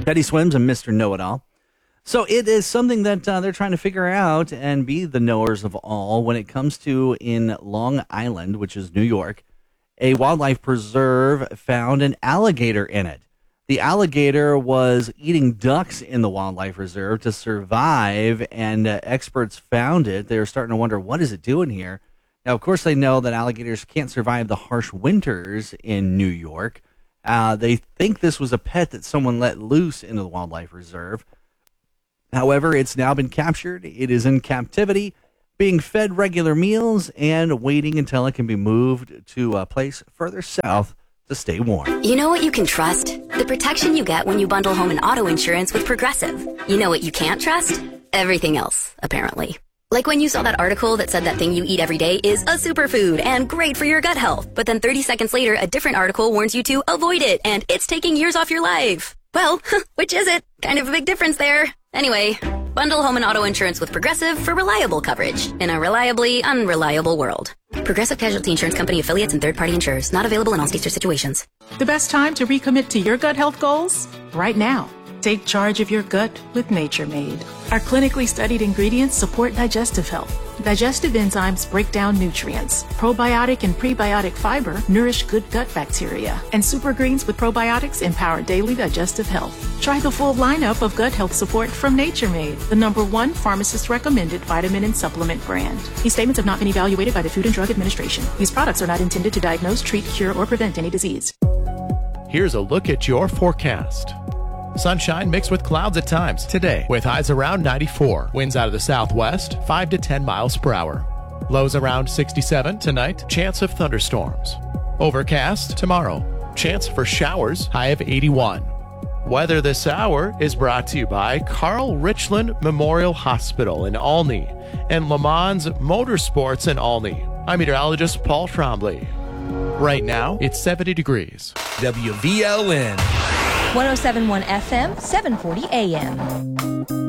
Teddy Swims and Mr. Know-It-All. So it is something that they're trying to figure out and be the knowers of all when it comes to in Long Island, which is New York. A wildlife preserve found an alligator in it. The alligator was eating ducks in the wildlife reserve to survive, and experts found it. They were starting to wonder, what is it doing here? Now, of course, they know that alligators can't survive the harsh winters in New York. They think this was a pet that someone let loose into the wildlife reserve. However, it's now been captured. It is in captivity, being fed regular meals and waiting until it can be moved to a place further south to stay warm. You know what you can trust? The protection you get when you bundle home and auto insurance with Progressive. You know what you can't trust? Everything else, apparently. Like when you saw that article that said that thing you eat every day is a superfood and great for your gut health, but then 30 seconds later, a different article warns you to avoid it and it's taking years off your life. Well, which is it? Kind of a big difference there. Anyway, bundle home and auto insurance with Progressive for reliable coverage in a reliably unreliable world. Progressive Casualty Insurance Company affiliates and third-party insurers. Not available in all states or situations. The best time to recommit to your gut health goals? Right now. Take charge of your gut with Nature Made. Our clinically studied ingredients support digestive health. Digestive enzymes break down nutrients. Probiotic and prebiotic fiber nourish good gut bacteria. And super greens with probiotics empower daily digestive health. Try the full lineup of gut health support from Nature Made, the #1 pharmacist-recommended vitamin and supplement brand. These statements have not been evaluated by the Food and Drug Administration. These products are not intended to diagnose, treat, cure, or prevent any disease. Here's a look at your forecast. Sunshine mixed with clouds at times today, with highs around 94. Winds out of the southwest, 5 to 10 miles per hour. Lows around 67 tonight. Chance of thunderstorms. Overcast tomorrow. Chance for showers, high of 81. Weather this hour is brought to you by Carl Richland Memorial Hospital in Olney and Le Mans Motorsports in Olney. I'm meteorologist Paul Trombley. Right now, it's 70 degrees. WVLN. 107.1 FM, 740 AM.